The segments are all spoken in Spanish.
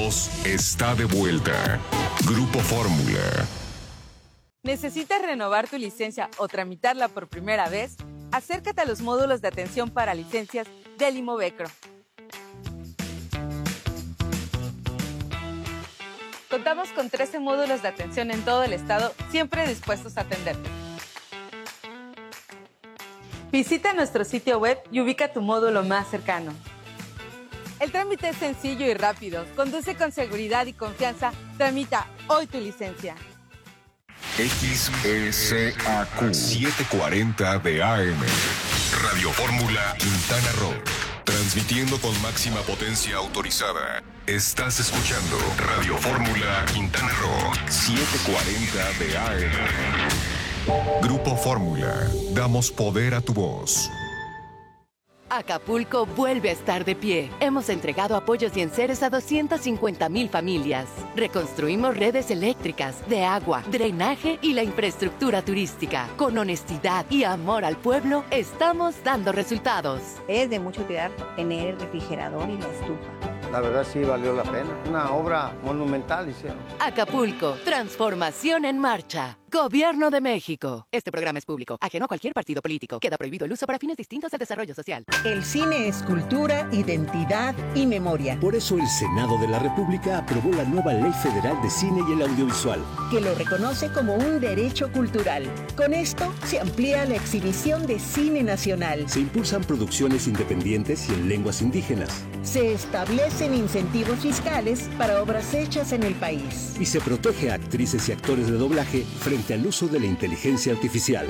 Está de vuelta. Grupo Fórmula. ¿Necesitas renovar tu licencia o tramitarla por primera vez? Acércate a los módulos de atención para licencias del Imovecro. Contamos con 13 módulos de atención en todo el estado, siempre dispuestos a atenderte. Visita nuestro sitio web y ubica tu módulo más cercano. El trámite es sencillo y rápido. Conduce con seguridad y confianza. Tramita hoy tu licencia. XECAQ 740 de AM. Radio Fórmula Quintana Roo. Transmitiendo con máxima potencia autorizada. Estás escuchando Radio Fórmula Quintana Roo 740 de AM. Grupo Fórmula. Damos poder a tu voz. Acapulco vuelve a estar de pie. Hemos entregado apoyos y enseres a 250,000 familias. Reconstruimos redes eléctricas, de agua, drenaje y la infraestructura turística. Con honestidad y amor al pueblo, estamos dando resultados. Es de mucha utilidad tener el refrigerador y la estufa. La verdad sí valió la pena. Una obra monumental hicieron. Acapulco, transformación en marcha. Gobierno de México. Este programa es público, ajeno a cualquier partido político. Queda prohibido el uso para fines distintos al desarrollo social. El cine es cultura, identidad y memoria. Por eso el Senado de la República aprobó la nueva Ley Federal de Cine y el Audiovisual, que lo reconoce como un derecho cultural. Con esto se amplía la exhibición de cine nacional. Se impulsan producciones independientes y en lenguas indígenas. Se establecen incentivos fiscales para obras hechas en el país. Y se protege a actrices y actores de doblaje frente al uso de la inteligencia artificial.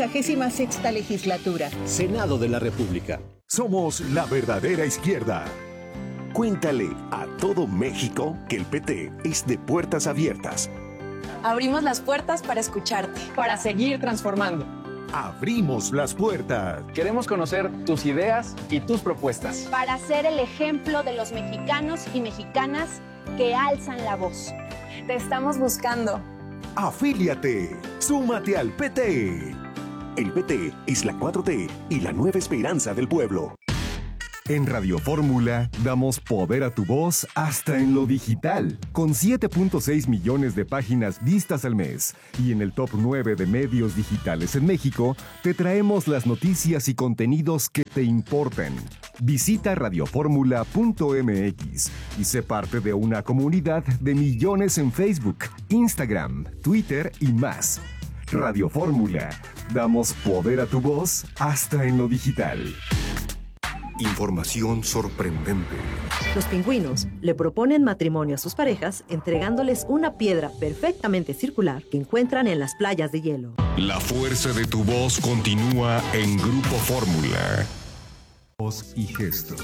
66ª legislatura. Senado de la República. Somos la verdadera izquierda. Cuéntale a todo México que el PT es de puertas abiertas. Abrimos las puertas para escucharte, para seguir transformando. Abrimos las puertas. Queremos conocer tus ideas y tus propuestas. Para ser el ejemplo de los mexicanos y mexicanas que alzan la voz. Te estamos buscando. Afíliate. Súmate al PT. El PT es la 4T y la nueva esperanza del pueblo. En Radio Fórmula damos poder a tu voz hasta en lo digital, con 7.6 millones de páginas vistas al mes. Y en el top 9 de medios digitales en México, te traemos las noticias y contenidos que te importan. Visita radioformula.mx y sé parte de una comunidad de millones en Facebook, Instagram, Twitter y más. Radio Fórmula, damos poder a tu voz hasta en lo digital. Información sorprendente. Los pingüinos le proponen matrimonio a sus parejas entregándoles una piedra perfectamente circular que encuentran en las playas de hielo. La fuerza de tu voz continúa en Grupo Fórmula. Voz y gestos.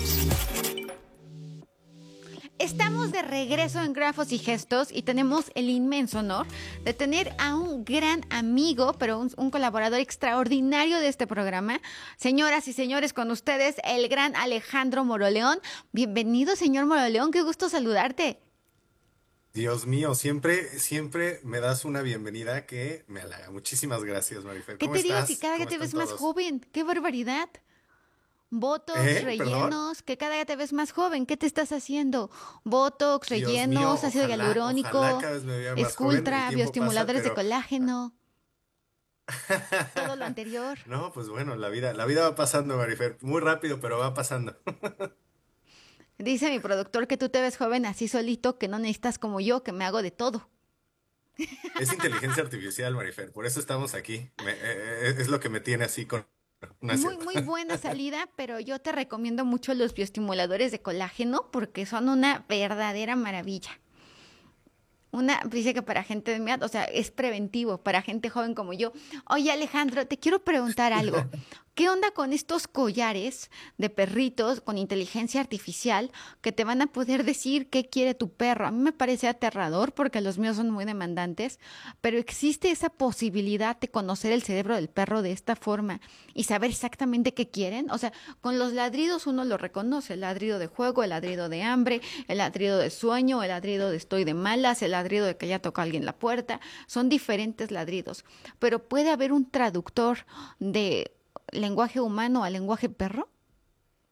Estamos de regreso en Grafos y Gestos y tenemos el inmenso honor de tener a un gran amigo, pero un colaborador extraordinario de este programa. Señoras y señores, con ustedes el gran Alejandro Moroleón. Bienvenido, señor Moroleón, qué gusto saludarte. Dios mío, siempre me das una bienvenida que me halaga. Muchísimas gracias, Marifer. ¿Qué te digo si cada día te ves más joven? ¡Qué barbaridad! Botox, rellenos, ¿perdón? Que cada día te ves más joven. ¿Qué te estás haciendo? Botox, rellenos, ácido hialurónico, Sculptra, bioestimuladores de colágeno. Todo lo anterior. No, pues bueno, la vida va pasando, Marifer. Muy rápido, pero va pasando. Dice mi productor que tú te ves joven así solito, que no necesitas como yo, que me hago de todo. Es inteligencia artificial, Marifer. Por eso estamos aquí. Es lo que me tiene así con... Muy buena salida, pero yo te recomiendo mucho los bioestimuladores de colágeno porque son una verdadera maravilla. Dice que para gente de mi edad, o sea, es preventivo para gente joven como yo. Oye, Alejandro, te quiero preguntar algo. ¿Qué onda con estos collares de perritos con inteligencia artificial que te van a poder decir qué quiere tu perro? A mí me parece aterrador porque los míos son muy demandantes, pero existe esa posibilidad de conocer el cerebro del perro de esta forma y saber exactamente qué quieren. O sea, con los ladridos uno lo reconoce, el ladrido de juego, el ladrido de hambre, el ladrido de sueño, el ladrido de estoy de malas, el ladrido de que ya toca alguien la puerta. Son diferentes ladridos, pero puede haber un traductor de lenguaje humano a lenguaje perro.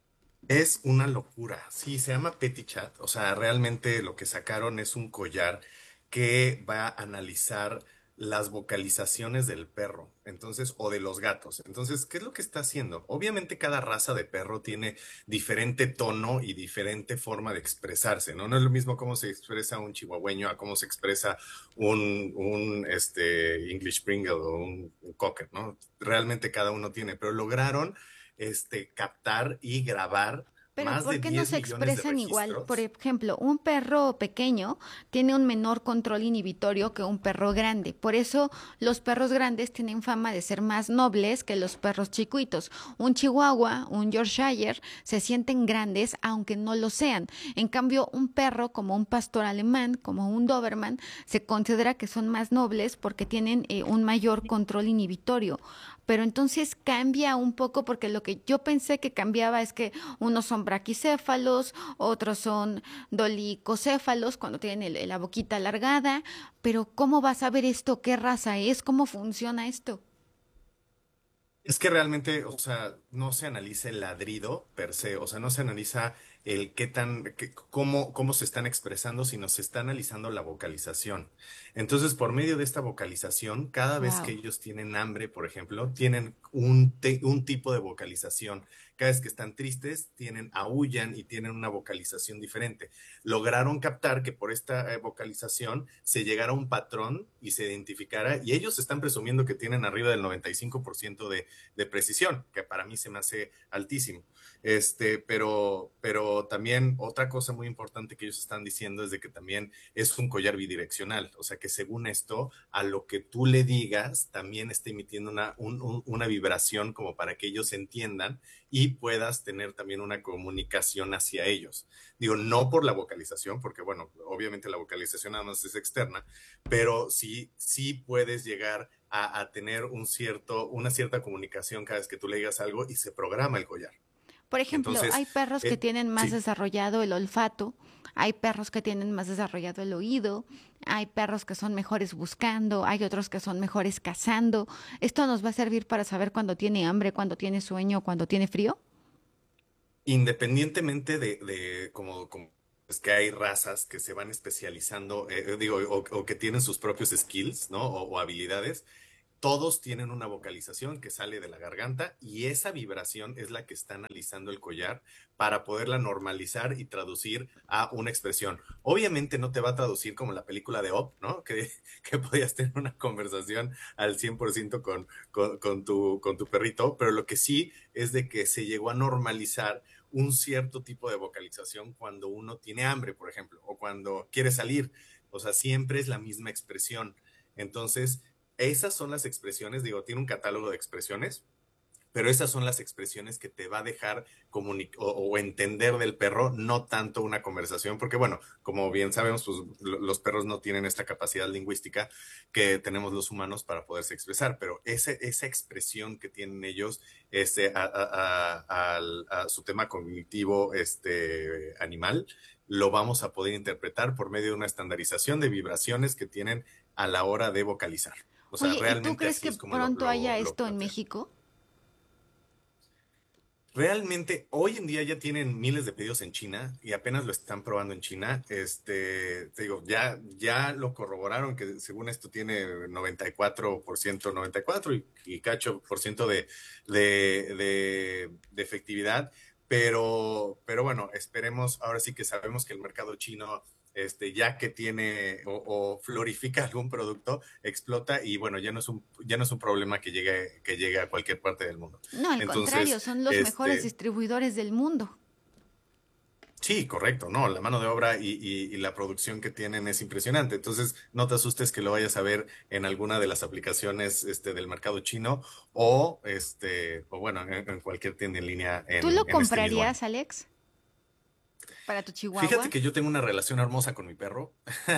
Es una locura. Sí, se llama Chat. O sea, realmente lo que sacaron es un collar que va a analizar las vocalizaciones del perro, entonces, o de los gatos. Entonces, ¿qué es lo que está haciendo? Obviamente cada raza de perro tiene diferente tono y diferente forma de expresarse, ¿no? No es lo mismo cómo se expresa un chihuahueño a cómo se expresa un English Springer o un Cocker, ¿no? Realmente cada uno tiene, pero lograron captar y grabar Pero más de ¿por qué no 10 se millones de expresan igual? Por registros. ejemplo, un perro pequeño tiene un menor control inhibitorio que un perro grande. Por eso los perros grandes tienen fama de ser más nobles que los perros chiquitos. Un chihuahua, un Yorkshire, se sienten grandes aunque no lo sean. En cambio, un perro como un pastor alemán, como un Doberman, se considera que son más nobles porque tienen un mayor control inhibitorio. Pero entonces cambia un poco porque lo que yo pensé que cambiaba es que unos son braquicéfalos, otros son dolicocéfalos cuando tienen la boquita alargada, pero ¿cómo vas a ver esto? ¿Qué raza es? ¿Cómo funciona esto? Es que realmente, o sea, no se analiza el ladrido per se, o sea, no se analiza el cómo se están expresando, sino se está analizando la vocalización. Entonces, por medio de esta vocalización, cada vez que Wow. ellos tienen hambre, por ejemplo, tienen un tipo de vocalización. Cada vez que están tristes, aúllan y tienen una vocalización diferente. Lograron captar que por esta vocalización se llegara a un patrón y se identificara, y ellos están presumiendo que tienen arriba del 95% de precisión, que para mí se me hace altísimo. Pero también otra cosa muy importante que ellos están diciendo es de que también es un collar bidireccional, o sea que según esto, a lo que tú le digas, también está emitiendo una vibración como para que ellos entiendan y puedas tener también una comunicación hacia ellos. Digo, no por la vocalización, porque bueno, obviamente la vocalización nada más es externa, pero sí puedes llegar a tener una cierta comunicación cada vez que tú le digas algo y se programa el collar. Por ejemplo, Entonces, hay perros que tienen más sí, desarrollado el olfato, hay perros que tienen más desarrollado el oído, hay perros que son mejores buscando, hay otros que son mejores cazando. ¿Esto nos va a servir para saber cuándo tiene hambre, cuándo tiene sueño, cuándo tiene frío? independientemente de como es que hay razas que se van especializando, digo, o que tienen sus propios skills, ¿no? O habilidades, todos tienen una vocalización que sale de la garganta y esa vibración es la que está analizando el collar para poderla normalizar y traducir a una expresión. Obviamente no te va a traducir como la película de Up, ¿no? Que podías tener una conversación al 100% con tu perrito, pero lo que sí es de que se llegó a normalizar un cierto tipo de vocalización cuando uno tiene hambre, por ejemplo, o cuando quiere salir. O sea, siempre es la misma expresión. Entonces, esas son las expresiones, digo, tiene un catálogo de expresiones, pero esas son las expresiones que te va a dejar o entender del perro, no tanto una conversación, porque bueno, como bien sabemos, pues los perros no tienen esta capacidad lingüística que tenemos los humanos para poderse expresar, pero esa expresión que tienen ellos a su tema cognitivo animal, lo vamos a poder interpretar por medio de una estandarización de vibraciones que tienen a la hora de vocalizar. O sea, Oye, ¿y tú realmente crees así que es como pronto haya lo esto en plantean. México? Realmente, hoy en día ya tienen miles de pedidos en China y apenas lo están probando en China. Te digo, ya lo corroboraron que según esto tiene 94%, 94 y cacho por ciento de efectividad. Pero bueno, esperemos, ahora sí que sabemos que el mercado chino, ya que tiene o florifica algún producto, explota y bueno, ya no es un problema que llegue a cualquier parte del mundo. No, al contrario, Entonces, son los mejores distribuidores del mundo. sí, correcto, no, la mano de obra y la producción que tienen es impresionante. Entonces, no te asustes que lo vayas a ver en alguna de las aplicaciones del mercado chino o bueno, en cualquier tienda en línea ¿Tú lo en este mismo año. comprarías, Alex, para tu Fíjate chihuahua? que yo tengo una relación hermosa con mi perro.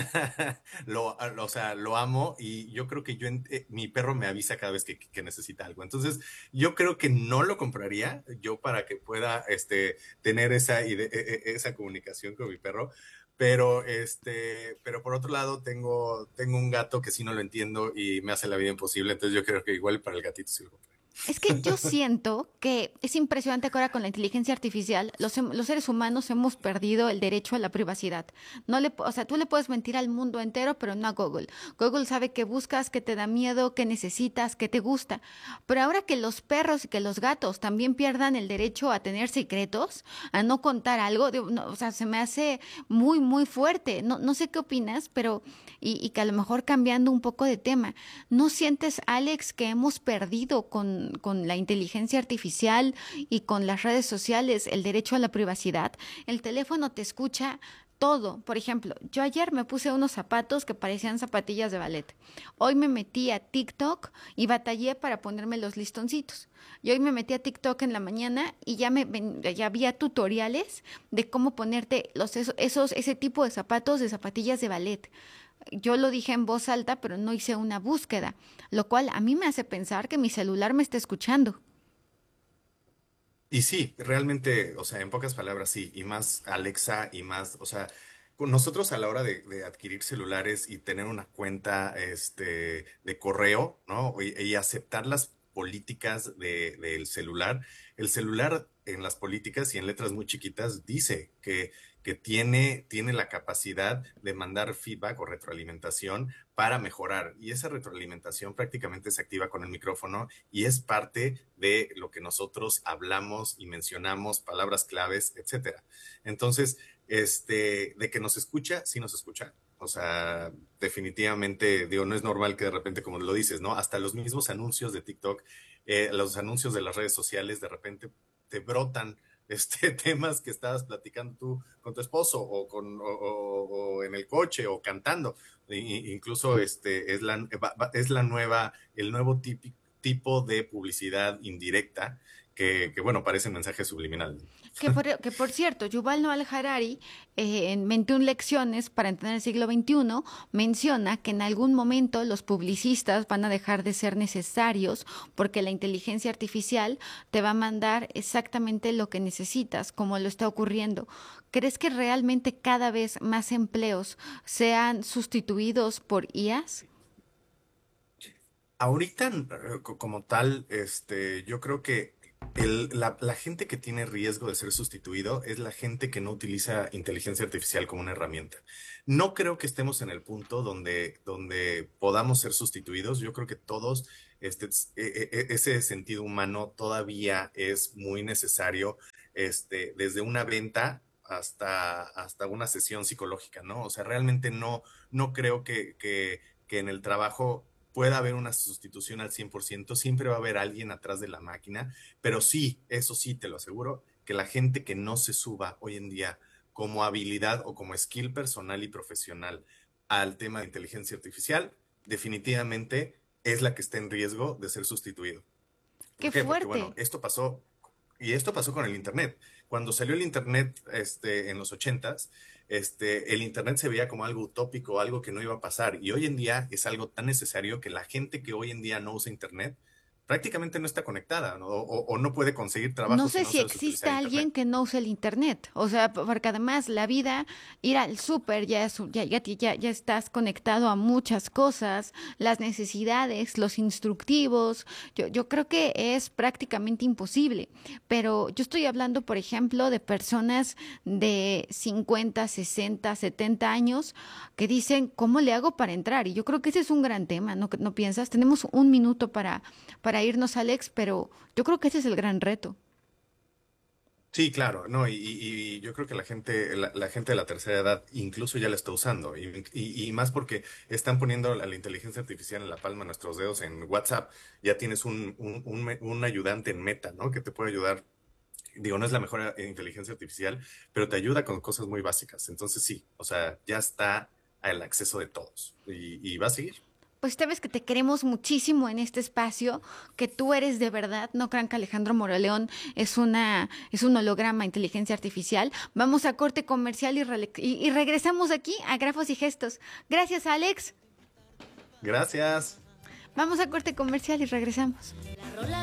O sea, lo amo y yo creo que mi perro me avisa cada vez que necesita algo. Entonces, yo creo que no lo compraría yo para que pueda tener esa comunicación con mi perro. Pero por otro lado, tengo un gato que sí no lo entiendo y me hace la vida imposible. Entonces, yo creo que igual para el gatito sí lo compré. Es que yo siento que es impresionante que ahora con la inteligencia artificial los seres humanos hemos perdido el derecho a la privacidad. O sea, tú le puedes mentir al mundo entero, pero no a Google. Google sabe qué buscas, qué te da miedo, qué necesitas, qué te gusta. Pero ahora que los perros y que los gatos también pierdan el derecho a tener secretos, a no contar algo, o sea, se me hace muy, muy fuerte. No sé qué opinas, pero y que a lo mejor cambiando un poco de tema, ¿no sientes, Alex, que hemos perdido con la inteligencia artificial y con las redes sociales el derecho a la privacidad? El teléfono te escucha todo. Por ejemplo, yo ayer me puse unos zapatos que parecían zapatillas de ballet. Hoy me metí a TikTok y batallé para ponerme los listoncitos. Y hoy me metí a TikTok en la mañana y ya había tutoriales de cómo ponerte ese tipo de zapatos de zapatillas de ballet. Yo lo dije en voz alta, pero no hice una búsqueda, lo cual a mí me hace pensar que mi celular me está escuchando. Y sí, realmente, o sea, en pocas palabras, sí, y más Alexa y más, o sea, nosotros a la hora de adquirir celulares y tener una cuenta de correo, ¿no? Y aceptar las políticas del celular, el celular en las políticas y en letras muy chiquitas dice que tiene la capacidad de mandar feedback o retroalimentación para mejorar. Y esa retroalimentación prácticamente se activa con el micrófono y es parte de lo que nosotros hablamos y mencionamos, palabras claves, etcétera. Entonces, de que nos escucha, sí nos escucha. O sea, definitivamente, digo, no es normal que de repente, como lo dices, ¿no? Hasta los mismos anuncios de TikTok, los anuncios de las redes sociales, de repente te brotan temas que estabas platicando tú con tu esposo o en el coche o cantando. Incluso es el nuevo tipo de publicidad indirecta que bueno, parece un mensaje subliminal. Que por cierto, Yuval Noah Harari, en 21 lecciones para entender el siglo XXI, menciona que en algún momento los publicistas van a dejar de ser necesarios porque la inteligencia artificial te va a mandar exactamente lo que necesitas, como lo está ocurriendo. ¿Crees que realmente cada vez más empleos sean sustituidos por IAs? Ahorita, como tal, yo creo que la gente que tiene riesgo de ser sustituido es la gente que no utiliza inteligencia artificial como una herramienta. No creo que estemos en el punto donde podamos ser sustituidos. Yo creo que todos, ese sentido humano todavía es muy necesario, desde una venta hasta una sesión psicológica, ¿no? O sea, realmente no creo que en el trabajo pueda haber una sustitución al 100%, siempre va a haber alguien atrás de la máquina, pero sí, eso sí, te lo aseguro, que la gente que no se suba hoy en día como habilidad o como skill personal y profesional al tema de inteligencia artificial, definitivamente es la que está en riesgo de ser sustituido. ¡Qué fuerte! Porque, bueno, esto pasó con el Internet. Cuando salió el Internet en los 80s, el Internet se veía como algo utópico, algo que no iba a pasar. Y hoy en día es algo tan necesario que la gente que hoy en día no usa Internet prácticamente no está conectada, ¿no? O no puede conseguir trabajo. No sé si existe alguien que no use el Internet. O sea, porque además la vida, ir al súper, ya estás conectado a muchas cosas, las necesidades, los instructivos. Yo creo que es prácticamente imposible. Pero yo estoy hablando, por ejemplo, de personas de 50, 60, 70 años que dicen, ¿cómo le hago para entrar? Y yo creo que ese es un gran tema, ¿no piensas? Tenemos un minuto para irnos, Alex, pero yo creo que ese es el gran reto. Sí, claro, no, y yo creo que la gente de la tercera edad incluso ya la está usando, y más porque están poniendo a la inteligencia artificial en la palma de nuestros dedos en WhatsApp. Ya tienes un ayudante en Meta, ¿no? Que te puede ayudar. Digo, no es la mejor inteligencia artificial, pero te ayuda con cosas muy básicas. Entonces sí, o sea, ya está al acceso de todos y va a seguir. Pues sabes que te queremos muchísimo en este espacio, que tú eres de verdad. No crean que Alejandro Moroleón es un holograma, inteligencia artificial. Vamos a corte comercial y regresamos aquí a Grafos y Gestos. Gracias, Alex. Gracias. Vamos a corte comercial y regresamos.